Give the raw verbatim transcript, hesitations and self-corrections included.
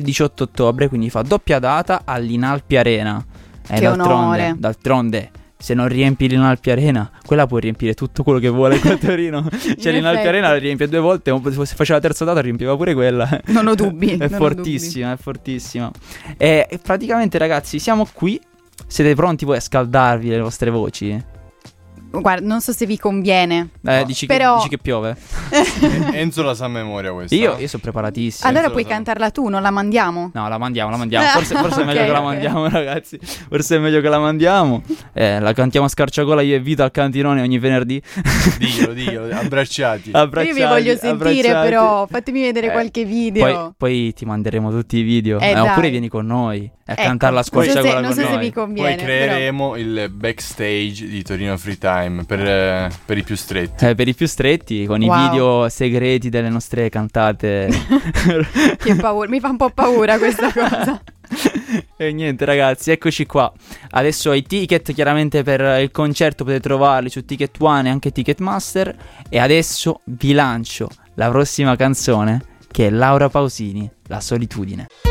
diciotto ottobre, quindi fa doppia data all'Inalpi Arena. E che d'altronde, onore. d'altronde, se non riempi l'Inalpi Arena, quella può riempire tutto quello che vuole qua a Torino. Cioè l'Inalpi effetti. Arena la riempie due volte, se faceva la terza data riempiva pure quella. Non ho dubbi. È non ho fortissima, è fortissima. E, e praticamente, ragazzi, siamo qui. Siete pronti voi a scaldarvi le vostre voci? Guarda, non so se vi conviene. Eh, No. dici, Però- che, dici che piove? Enzo la sa a memoria questa. Io, io sono preparatissimo. Allora Senza puoi lo so. cantarla tu, non la mandiamo? No, la mandiamo, la mandiamo. Forse, forse è meglio Ok, che la ok. mandiamo, ragazzi. Forse è meglio che la mandiamo. Eh, la cantiamo a scarciagola io e Vito al cantinone ogni venerdì. Dillo, dillo, abbracciati. Abbracciati, Io vi voglio sentire, abbracciati. però fatemi vedere Eh, qualche video. Poi, poi ti manderemo tutti i video. Eh, Eh, oppure dai. vieni con noi a Ecco, cantarla a non so se- squarciagola non con so se noi. vi conviene. Poi creeremo il backstage di Torino Free Time per, eh, per i più stretti. Eh, per i più stretti, con Wow. i video segreti delle nostre cantate. però- Che paura, mi fa un po' paura questa cosa. E niente, ragazzi, eccoci qua. Adesso i ticket chiaramente per il concerto potete trovarli su Ticket One e anche Ticketmaster. E adesso vi lancio la prossima canzone, che è Laura Pausini, La solitudine.